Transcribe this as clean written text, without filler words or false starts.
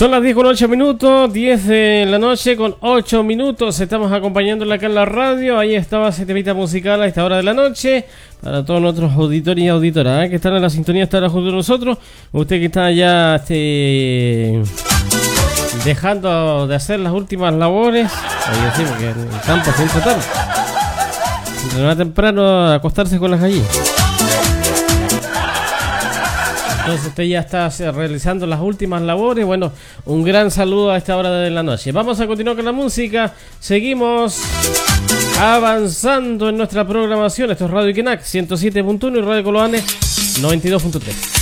Son las 10 con 8 minutos, 10 de la noche con 8 minutos. Estamos acompañándola acá en la radio. Ahí estaba ese temita musical a esta hora de la noche. Para todos nuestros auditores y auditoras que están en la sintonía, estará junto a nosotros. Usted que está ya dejando de hacer las últimas labores. Oye, sí, porque el campo siempre tarde. De más temprano a acostarse con las gallinas. Entonces usted ya está realizando las últimas labores. Bueno, un gran saludo a esta hora de la noche. Vamos a continuar con la música. Seguimos avanzando en nuestra programación. Esto es Radio Quenac 107.1 y Radio Coloane 92.3.